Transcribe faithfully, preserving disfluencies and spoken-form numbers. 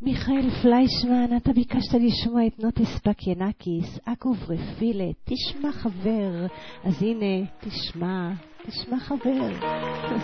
מיכאל פליישמן, אתה ביקשת לשמוע את נוטיס פקיינקיס, אקוב רפילה, תשמע חבר. אז הנה, תשמע, תשמע חבר.